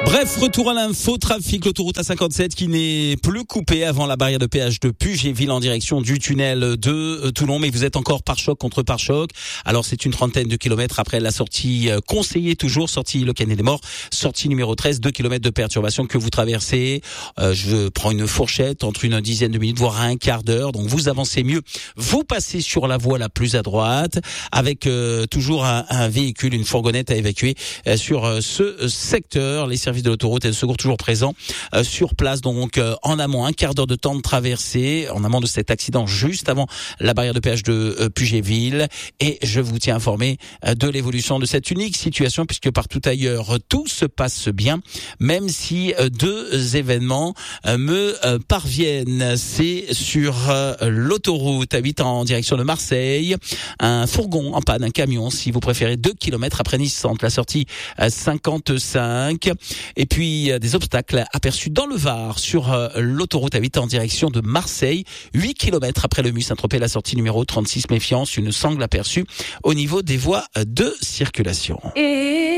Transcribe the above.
Bref, retour à l'info trafic, l'autoroute A57 qui n'est plus coupée avant la barrière de péage de Puget-Ville en direction du tunnel de Toulon, mais vous êtes encore pare-choc contre pare-choc. Alors c'est une trentaine de kilomètres après la sortie conseillée toujours, sortie Le Canet des Morts, sortie numéro 13, 2 kilomètres de perturbation que vous traversez. Je prends une fourchette entre une dizaine de minutes, voire un quart d'heure, donc vous avancez mieux. Vous passez sur la voie la plus à droite avec toujours un véhicule, une fourgonnette à évacuer sur ce secteur. Les services de l'autoroute et de secours toujours présents sur place, donc en amont, un quart d'heure de temps de traversée en amont de cet accident juste avant la barrière de péage de Puget-Ville, et je vous tiens informé de l'évolution de cette unique situation puisque partout ailleurs tout se passe bien, même si deux événements me parviennent. C'est sur l'autoroute A8 en direction de Marseille, un fourgon en panne, un camion si vous préférez, 2 kilomètres après Nice Centre, la sortie 55. Et puis des obstacles aperçus dans le Var sur l'autoroute A8 en direction de Marseille, 8 kilomètres après le Mus-Saint-Tropez, la sortie numéro 36, méfiance, une sangle aperçue au niveau des voies de circulation.